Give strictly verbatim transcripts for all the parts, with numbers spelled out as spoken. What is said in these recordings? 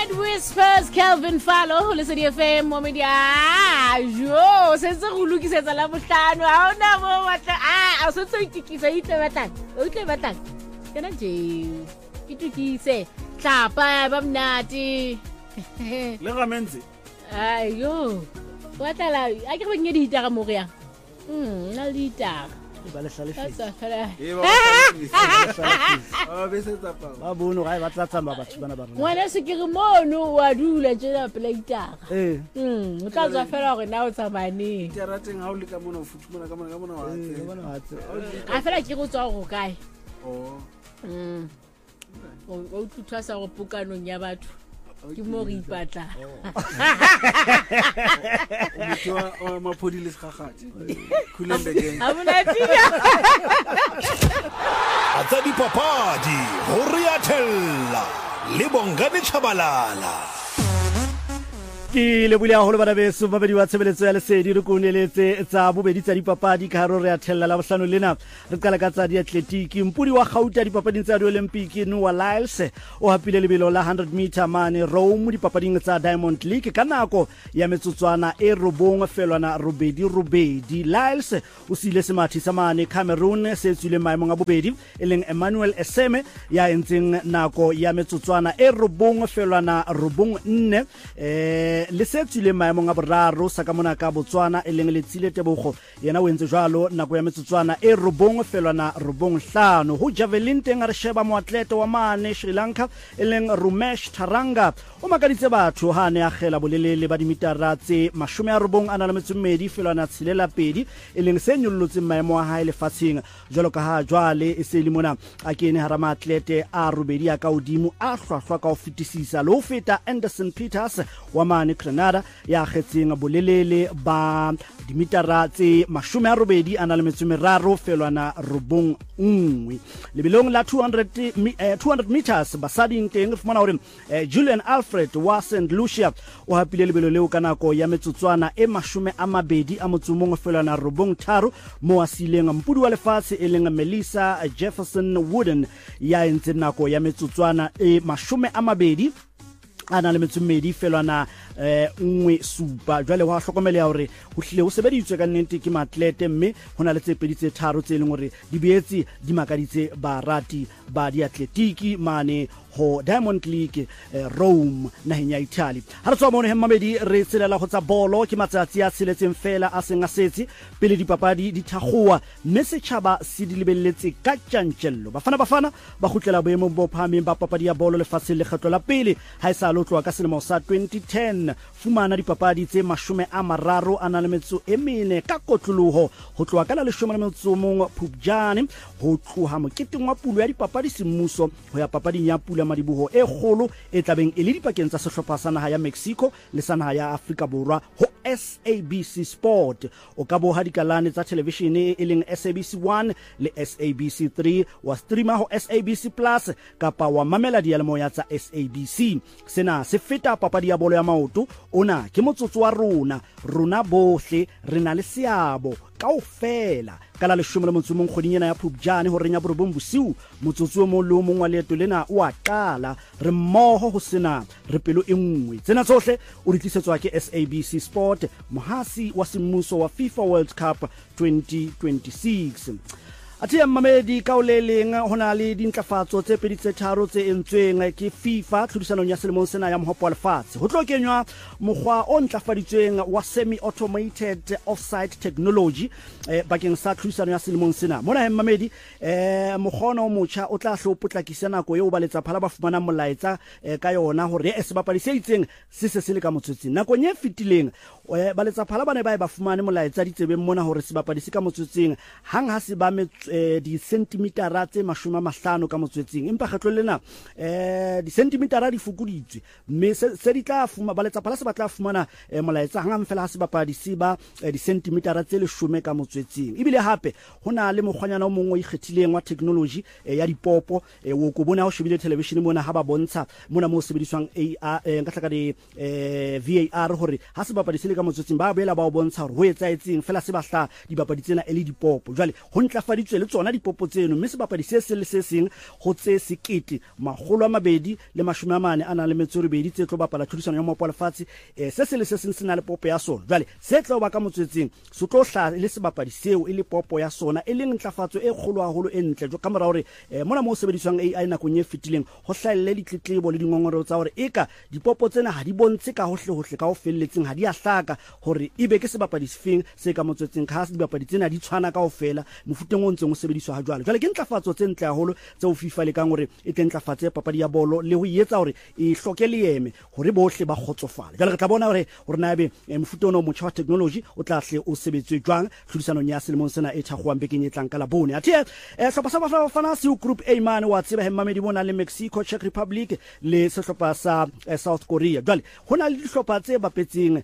Midnight Whispers, Kelvin Fallo, listen to F M, Momedia. Jo, sense go lokisetsa la bohlano. Ha ona mo batla. Ah, a so tso itikisa ite batlang. O tle batlang. Kana je. Itukise. Tlapa ba mnati. Le gamenze. Ai yo. Watala, a ke benge di itara mo rea. Mm, na di itara. ba le hlalefile That's fela. E ba ba be se tsapa. ba bono ga e batla tsamba batho bana ba rona Ngwana se ke re mono wa dula tjena pela itara. eh Mm, o tla tswa fela gore na o tsamane. Ke rateng ha o le ka mona o futhumana ka mona ka mona wa eh tse. bona wa tse A fela ke go tswa go kae. Oh. Mm. O o tutwa sa go pukanong ya batho. Ke mo re ipatla. Motho wa mapodi le segagati. Khulende gang. A bona tia. Atsa dipapadi ho Riatella le Bongani Chabalala. ke le bule a holo bana beso ba bedi wa tshebeletso ya lesedi re koneletse tsa bobedi tsa dipapadi ka haro re a thella la bohlano lena re qala ka tsa diatletic mpudi wa gauta dipapading tsa di-Olympic Noah Lyles o hapile lebelo la one hundred meter mane Rome dipapading tsa Diamond League ka nako ya metsotswana e robong felwana robedi robedi Lyles o sile semathi sa mane Cameroon se tswile maemong a bobedi e leng Emmanuel Eseme ya entseng nako ya metsotswana e robong felwana robong nne eh le setsile maemong a boraro sa ka mona ka Botswana e leng le tsile Tebogo yena o entse jwalo nako ya metsotswana e robong felwana robong hlano ho javelin teng re sheba moatlete wa mane Sri Lanka e leng Rumesh Tharanga o makaditse batho ha ne a gela bolelele ba dimitara tse mashome a robong a na le metsomedi felwana tshilela pedi e leng se nyollotse maemo a hae lefatsheng jwalo ka ha jwale e se le mona a kene hara maatlete a robedi a ka odimo a hlwahlwa ka ho fetisisa le ho feta Anderson Peters wa mane Grenada ya khetseng bolelele ba dimitara tse mashome a robedi a na le metsomeraro felwana robong nngwe lebelong la two hundred meters basading teng re fumana hore Julian Alfred wa Saint Lucia o hapile lebelo leo ka nako ya metsotswana e mashome a mabedi a motsomong felwana robong tharo mo asileng mpudi wa lefatshe e leng Melissa Jefferson Wooden ya entse nako ya metsotswana e mashome a mabedi ana le metsomedi felwana eh nngwe supa jwale wa hlokomela hore ho hlile ho sebeditswe ka nnete ke maatlete mme hona le tse pedi tse tharo tse leng hore di beetse di makaditse barati ba diatletiki mane ho Diamond League eh, Rome naheng ya Italy ha re tswa mone hemmamedi re tselela go tsa bolo ke matsatsi a tseletseng fela a senga setsi pele dipapadi di thakgoa mme setjhaba se di lebelletse ka tjantjello bafana bafana ba khutlela boemo bo phameng ba papadi ya bolo lefatsheng le kgetlo la pele ha e sa lotlwa ka selemo sa twenty ten fumana dipapadi tse mashome a mararo a na le metso e mene ka kotloloho ho tloha ka la leshome le metso mong Phupjane ho tloha moketeng wa pulo ya dipapadi semmuso ho ya papading ya pula madiboho e kgolo e tlabeng e le dipakeng tsa sehlopha sa naha ya Mexico le sa naha ya Afrika Borwa ho S A B C Sport o ka boha dikalane tsa television e leng S A B C one le S A B C three wa streamer ho S A B C Plus kapa wa mamela dialemoya tsa S A B C sena se feta papadi ya bolo ya maoto ona ke motsotso wa rona rona bohle re na le seabo kaofela kala le shome le motsomong kgodingena ya Phupjane ho renya borobong bosiu motsotso mo le mongwa leeto lena o a qala re mmoho ho sena re pelo e nngwe tsena tsohle o ditlisetswa ke S A B C Sport mohasi wa semmuso wa FIFA World Cup twenty twenty-six Ati ya mamedi ka oleleng hona le dintlafatso tse pedi tse tharo tse entsweng ke FIFA tlhodisano ya selemo sena ya mohopo wa lefatshe ho tlo kenywa mokgwa o ntlafaditsweng wa semi automated offside technology eh, bakeng sa tlhodisano ya selemo sena mona hemma mamedi eh mokgono o motjha o tla hlopotlakisa nako eo ba letsa phala ba fumana molaetsa eh, ka yona hore e se bapadi se itseng se se se le ka motsotsing nako nye fitileng eh, ba letsa phala ba ne ba ba fumane molaetsa ditsebeng mona hore se bapadi se ka motsotsing hang ha se ba eh, di centimetera tse mashome a mahlano ka motswetsing empa kgetlo lena eh di centimetera di fokuditswe mme se, se di tla fuma ba letsa phala se ba tla fumana eh, molaetsa hang fela ha se bapadi se ba eh, di centimetera tse leshome ka motswetsing ebile hape hona le mokgwanyana o mongwe o ikgethileng wa technology eh, ya dipopo eh, wo go bona ho shebile television mona ha ba bontsha mona mo sebediswang A R eh, nka tlaka di eh, V A R hore ha se bapadi se le ka motswetsing ba boela ba o bontsha hore ho etsaetseng fela se batla di bapadi tsena e le dipopo jwale ho ntlafaditswe le tsona dipopo tseno mme sebapadi se se le se seng go tse sekete magolo a mabedi le mashome a mane a nang le metso e robedi tse tlo bapala tlhodisano ya mopa lefatshe eh se se le se seng se na le popo ya sona jwale se tlo ba ka motswetseng se tlo hla le sebapadi seo e le popo ya sona e leng ntlafatso e kgolo haholo e ntle jo ka mora hore eh, mona mo sebediswang A I nakong e fetileng ho hlaelle ditletlebo le dingongoreo tsa hore eka dipopo tsena ha di bontshe ka hohle hohle ka ho felletseng ha di a hlaka hore ibe ke sebapadi sefeng se ka motswetseng ka ha se dibapadi tsena di tshwana kaofela mofuteng o ntseng o sebediswa ha jwale jwale ke ntlafatso tse ntle haholo tse o FIFA le kang hore e teng ntlafatse papadi ya bolo le ho etsa hore e hloke leeme hore bohle ba kgotsofale jwale re tla bona hore hore na be mofuta ona motjha wa technology o tla hle o sebetswe jwang tlhodisanong ya selemong sena e thakgwang bekeng e tlang ka la bone athe eh hlopha sa Bafana Bafana se group A mane wa tseba hemmamedi bona le Mexico, Czech Republic le sehlopha sa eh, South Korea jwale hona le dihlopha tse bapetseng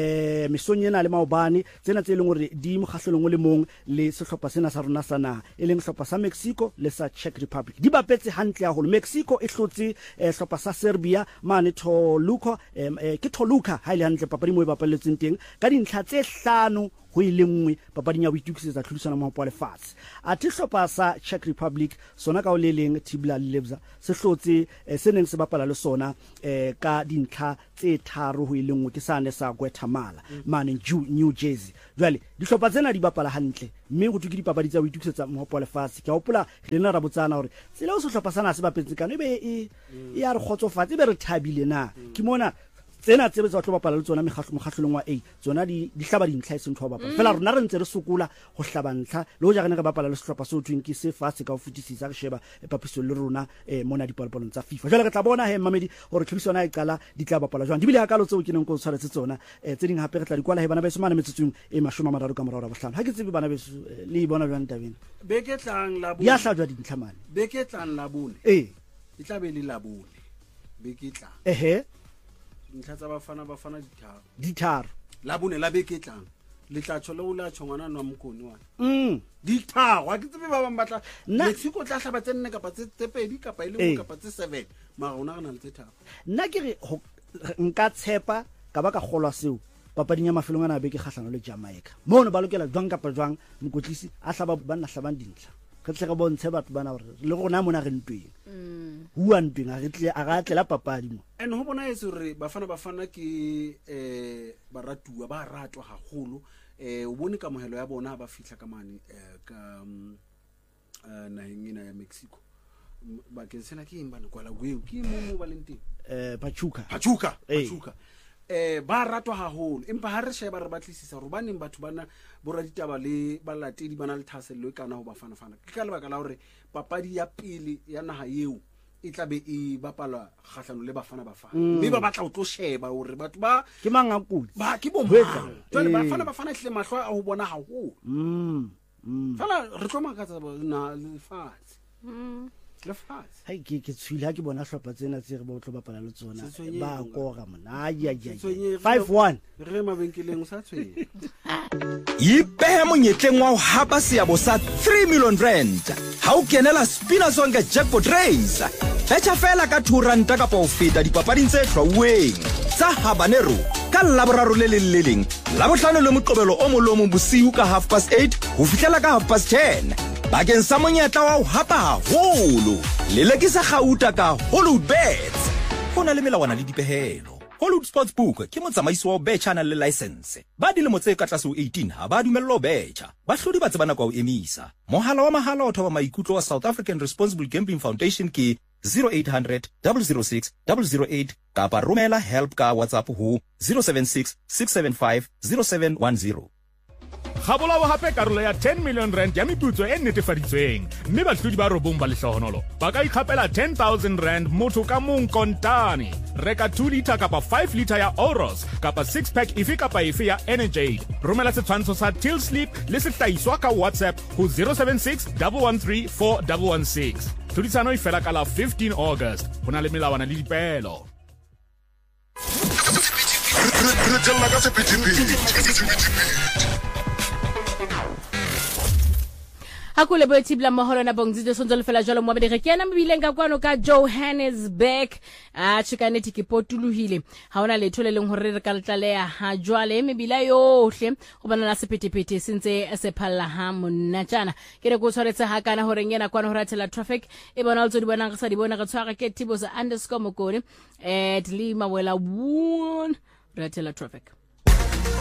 eh mesonyena le maobane tsena tse leng hore di mokgahlelong o le mong le sehlopha sena sa rona sana e leng sehlopha sa Mexico le sa Czech Republic di bapetse hantle haholo Mexico e hlotse eh, sehlopha sa Serbia mane Toluca eh, eh, ke Toluca ha ile hantle papadi mo e bapalletseng teng ka dintlha tse hlano ho ile nngwe papading ya boitukisetsa tlhodisano mahopo a lefatshe athe hlopha sa Czech Republic sona ka o le leng Tibla Lebza se hlotse eh, se neng se bapala le sona eh, ka dintlha tse tharo ho ile nngwe ke sane sa Guatemala mm. mane New Jersey jwale dihlopha tsena di bapala hantle mme go tuki dipapadi tsa boitukisetsa mahopo a lefatshe ke a hopola rena ra botsana hore tsela o se hlopha sana se bapetse kana e be e mm. ya re khotsofatse be re thabile na mm. ke mona tsena tsebe tsa tlo bapala le tsona mekgahlelo mokgahlelong wa A tsona di di hlaba dintlha e seng tlo bapala fela rona re ntse re sokola go hlaba ntlha le ho ja rena re bapala le sehlopha se ho tweng ke se fase ka ho fetisisa re sheba papiso le rona eh mona dipalopalong tsa FIFA jwale re tla bona he mamedi hore tlhodisano e qala di tla bapala jwang di bile ha kalo tseo ke neng go tshwaretse tsona eh tse ding hape re tla di kwala he bana ba semane metsotsong e mashome a mararo ka morao ra bohlano ha ke tsebe bana ba le bona jwang tabeng be ke tlang la bone ya hlajwa dintlha mane be ke tlang la bone eh e tla be le la bone be ke tlang ehe dintlha tsa Bafana Bafana ditharo ditharo la bone la be ke tlang le tla tshola o la tshongwana nwa mokoni wa mm ditharo ha ke tsebe ba bang batla Mexico tla hlaba tse nne kapa tse pedi kapa ile mo kapa tse seven mara ona rena le tse tharo nna ke re nka tshepa ka ba ka kgolwa seo papading ya mafelong ana be ke kgahlano le Jamaica mono ba lokela jwang kapa jwang mokotlisi a hlaba ba nna hlabang dintlha ke tle ga bontshe batho bana hore le rona mona re ntweng mm bua ntweng a re tle a ga tlela papadi mo ene ho bona etso re Bafana Bafana ke eh baratua ba ratwa haholo eh o bone ka mohelo ya bona ba fihla ka mane eh ka eh naheng ena ya Mexico ba ke sena ke imba le kwala gweo ke mo mo balenteng eh Pachuca Pachuca Pachuca eh ba ratwa haholo empa ha re sheba re batlisisa hore ba neng batho bana bora ditaba le balatedi bana le thasello e kana ho Bafana Bafana ke ka lebaka la hore papadi ya pele ya naha eo e tla be e bapala kgahlano le Bafana Bafana mme ba batla ho tlo sheba hore batho ba ke mangakudi ba ke bo mang jwale Bafana Bafana hle mahlo a ho bona haholo mm fela re tlo makatsa na le fatse mm hai ke ke tshwile ha ke bona hlopha tsena tse re ba tlo bapala le tsona ba kora mona ya ya five one re mabenkeleng sa tshwenya ipehe monyetleng wa ho hapa seabo sa three million rand ha o kenela Spina Zonke jackpot race betcha fela ka two rand ka po feta dipapading tse hlwauweng tsa habanero ka laboraro le le leleng la bohlano le moqobelo o molomo bosiu ka half past eight ho fihlela ka half past ten bakeng sa monyetla wa ho hapa haholo le lekisa gauta ka Hollywood Bets ho na le melawana le dipehelo Hollywood Sportsbook ke motsamaisi wa betcha na le license ba dilemo tse ka tlase ho eighteen ha ba dumellwa ho betcha ba hlodi ba tsebana kwa ho emisa mohala wa mahala o thoba maikutlo wa South African Responsible Gambling Foundation ke zero eight hundred, double oh six, double oh eight kapa romela help ka WhatsApp ho zero seven six, six seven five, zero seven one zero. Khabolawa hape karolo ya ten million rand ya meputso e netefaditsweng mme bahlodi ba robong ba lehlohonolo ba ka ikhapela ten thousand rand motho ka mong kontane reka two litre kapa five litre ya Oros kapa six pack ife kapa ife ya Energy romela setshwantsho sa Till Sleep le sehlaiswa ka WhatsApp ho zero seven six, one one three, four one one six. Tlhodisano e fela ka la fifteen August hona le melawana le dipehelo a ko le boetibla moholo na bong ditso sonzo le fela jalo mo be ke yana mbileng ka kwano ka Johannesburg a tshikane tikipotuluhile ha ona letho le leng hore re ka letlaleya ha jwale mebila yohle go bana la sepetepete sentse se phalla ha monna tjana ke re go tshwaretse ha kana hore ngena kwano hore tshela traffic e bona altso di bona ga sa di bona ga tshwara ke tiboza underscore mokone at lima wela one ratela traffic.